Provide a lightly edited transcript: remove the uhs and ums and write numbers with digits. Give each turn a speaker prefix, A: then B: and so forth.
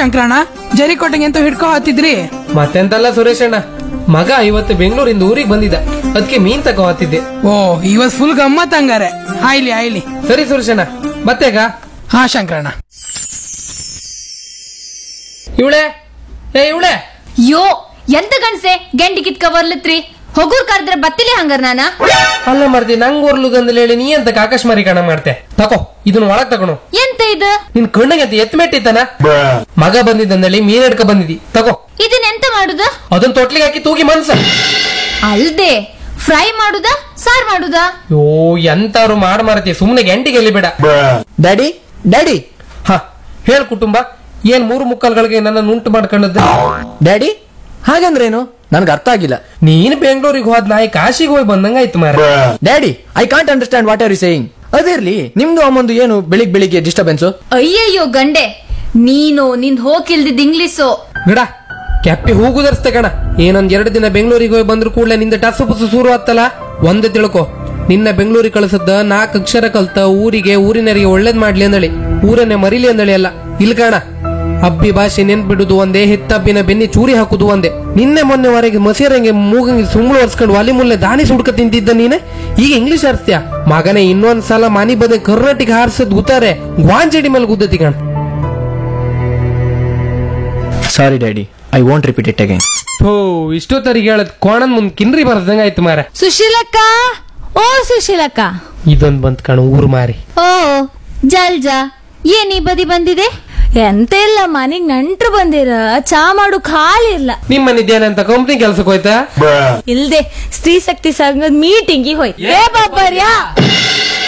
A: ಶಂಕರಣ್ಣ ಜರಿಕೋಟೆಗೆ ಅಂತ ಹಿಡ್ಕೊ ಹತ್ತಿದ್ರಿ?
B: ಮತ್ತೆಂತಲ್ಲ ಸುರೇಶ್ ಅಣ್ಣ, ಮಗ ಇವತ್ತು ಬೆಂಗಳೂರಿಂದ ಊರಿಗೆ ಬಂದಿದ್ದ, ಅದಕ್ಕೆ ಮೀನ್ ತಗೋ ಹತ್ತಿದ್ದೆ.
A: ಓ ಇವತ್ ಫುಲ್ ಗಮ್ಮತ್ ಹಂಗಾರೆ. ಆಯ್ಲಿ
B: ಸರಿ ಸುರೇಶ್ ಅಣ್ಣ, ಮತ್ತೆಗ?
A: ಹಾ ಶಂಕರಣ್ಣ.
B: ಇವಳೆ ಇವಳೆ
C: ಯೋ ಎಂತ ಗಂಡ್ಸೆ ಗೆಂಡಿ ಕಿತ್ಕ ಬರ್ಲತ್ರಿ? ಹೊಗೂರ್ ಕರೆದ್ರೆ ಬತ್ತಿಲಿ ಹಂಗಾರ ನಾನ?
B: ಅಲ್ಲ ಮರ್ದಿ, ನಂಗ್ ಓರ್ಲುದಂದ್ರೆ ಹೇಳಿ ನೀ ಅಂತ ಆಕಾಶಮಾರಿ ಕಣ ಮಾಡ್ತೆ. ತಕೋ ಇದನ್ನ ಒಳಗ್ ತಗೊಂಡು.
C: ಎಂತ ಇದು?
B: ನಿನ್ ಕಣ್ಣಿಗೆ ಅಂತ ಎತ್ ಮೆಟ್ಟಿತ್ತಾನ? ಮಗ ಬಂದಿದ್ದಂದೇಳಿ ಮೀನ್ ಹಿಡ್ಕ ಬಂದಿದಿ, ತಗೋ.
C: ಇದನ್ನ ಎಂತ ಮಾಡುದ?
B: ಅದನ್ನ ತೊಟ್ಲಿಗೆ ಹಾಕಿ ತೂಗಿ ಮನ್ಸ.
C: ಅಲ್ದೆ ಫ್ರೈ ಮಾಡುದ ಸಾರ್ ಮಾಡುದ?
B: ಯೋ ಎಂತಾರು ಮಾರ್ತಿ, ಸುಮ್ನೆ ಗಂಟಿಗೆ ಎಲ್ಲಿ ಬೇಡ.
D: ಡ್ಯಾಡಿ ಡ್ಯಾಡಿ
B: ಹ ಹೇಳ್ ಕುಟುಂಬ, ಏನ್ 3 ಮುಕ್ಕಾಲ್ಗಳಿಗೆ ನನ್ನ ಉಂಟು ಮಾಡ್ಕೊಂಡದ್ದು?
D: ಡ್ಯಾಡಿ ಹಾಗಂದ್ರೇನು ನನ್ಗೆ ಅರ್ಥ ಆಗಿಲ್ಲ.
B: ನೀನ್ ಬೆಂಗಳೂರಿಗೆ ಹೋದ್ ನಾಯಿ ಕಾಶಿಗೆ ಹೋಗಿ ಬಂದಂಗಾಯ್ತು ಮಾರ.
D: Daddy I can't understand what are you saying. ಅದಿರ್ಲಿ, ನಿಮ್ದು ಅಮ್ಮಂದು ಏನು ಬೆಳಿಗ್ಗೆ ಡಿಸ್ಟರ್ಬೆನ್ಸ್?
C: ಅಯ್ಯಯ್ಯೋ ಗಂಡೆ, ನೀನು ನಿನ್ ಹೋಗಿಲ್ದಿದ್ ಇಂಗ್ಲಿಷು.
B: ಗಿಡ ಕೆಪ್ಪಿ ಹೂಗುದರ್ಸ್ತೆ ಕಣ. ಏನೊಂದ್ 2 ದಿನ ಬೆಂಗಳೂರಿಗೆ ಹೋಗಿ ಬಂದ್ರು ಕೂಡಲೇ ನಿಂದ ಟಸು ಪುಸು ಶುರು ಆತ್ತಲ್ಲ. ಒಂದೇ ತಿಳ್ಕೊ, ನಿನ್ನ ಬೆಂಗಳೂರಿಗೆ ಕಳಿಸದ್ದ 4 ಅಕ್ಷರ ಕಲ್ತ ಊರಿಗೆ ಊರಿನರಿಗೆ ಒಳ್ಳೇದ್ ಮಾಡ್ಲಿ ಅಂದಳಿ, ಊರನ್ನೇ ಮರಿಲಿ ಅಂದಳಿ ಅಲ್ಲ. ಇಲ್ ಕಾಣ, ಅಬ್ಬಿ ಭಾಷೆ ನೆನ್ಪಿಡುದು ಒಂದೇ, ಹೆತ್ತಬ್ಬಿನ ಬೆನ್ನಿ ಚೂರಿ ಹಾಕುದು ಒಂದೇ. ನಿನ್ನೆ ಮೊನ್ನೆವರೆಗೆ ಮಸೀರಂಗೆ ಮೂಗಂಗೆ ಸುಂಬಳು ಒರ್ಸ್ಕೊಂಡು ಒಲಿ ಮುಲ್ಲೆ ದಾಣಿ ಸುಡ್ಕ ತಿಂತಿದ್ದ ನೀನೆ, ಈಗ ಇಂಗ್ಲಿಷ್ ಆರಿಸ್ತೀಯ ಮಗನೇ. ಇನ್ನೊಂದ್ಸಲ ಮನಿ ಬದೆ ಕರ್ನಾಟಕ ಹಾರಿಸದ್ ಗುತ್ತಾರೆ, ಗ್ವಾಂಜಡಿ ಮೇಲೆ ಗುದ್ದತಿ ಕಣ.
D: ಸಾರಿ daddy, I want repeat it again.
B: ಥೋ ಇಷ್ಟೊತ್ತರಿಗೆ ಹೇಳದ್ ಕೋಣನ್ ಮುಂದ್ ಕಿನ್ರಿ ಬರ್ದಂಗ ಆಯ್ತು ಮಾರ.
C: ಸುಶೀಲಕ್ಕ, ಓ ಸುಶೀಲಕ್ಕ.
B: ಇದೊಂದ್ ಬಂತ್ ಕಣ ಊರ್ ಮಾರಿ.
C: ಓ ಜಲ್ಜಾ, ಏನ್ ಈ ಬದಿ ಬಂದಿದೆ? ಎಂತ ಇಲ್ಲ, ಮನೆಗ್ ನಂಟ್ರು ಬಂದಿರ, ಚಾ ಮಾಡು ಖಾಲಿ ಇಲ್ಲ.
B: ನಿಮ್ ಮನಿದ್ದೇನಂತ ಕಂಪ್ನಿ ಕೆಲ್ಸಕ್ಕೆ ಹೋಯ್ತಾ?
C: ಇಲ್ದೆ ಸ್ತ್ರೀ ಶಕ್ತಿ ಸಂಘದ ಮೀಟಿಂಗ್ ಹೋಯ್. ಏ ಬಾಬರ್ಯಾ